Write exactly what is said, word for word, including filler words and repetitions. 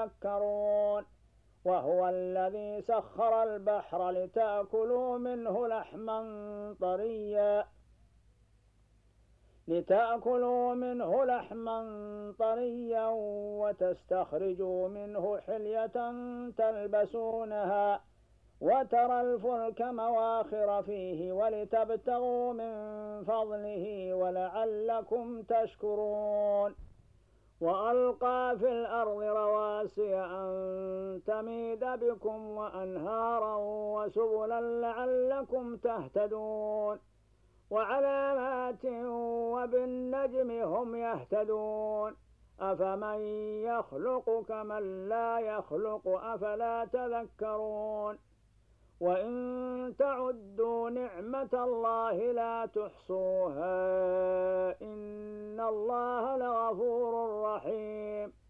تذكرون. وهو الذي سخر البحر لتأكلوا منه لحما طريا لتأكلوا منه لحما طريا وتستخرجوا منه حلية تلبسونها وترى الفلك مواخر فيه ولتبتغوا من فضله ولعلكم تشكرون. وألقى في الأرض رواسي أن تميد بكم وأنهارا وسبلا لعلكم تهتدون. وعلامات وبالنجم هم يهتدون. أفمن يخلق كمن لا يخلق أفلا تذكرون. وإن تعدوا نعمة الله لا تحصوها إن الله لغفور رحيم.